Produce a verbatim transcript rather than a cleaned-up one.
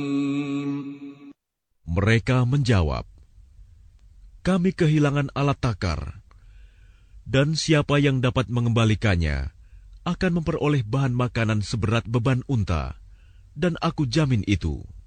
Mereka menjawab, "Kami kehilangan alat takar, dan siapa yang dapat mengembalikannya akan memperoleh bahan makanan seberat beban unta, dan aku jamin itu."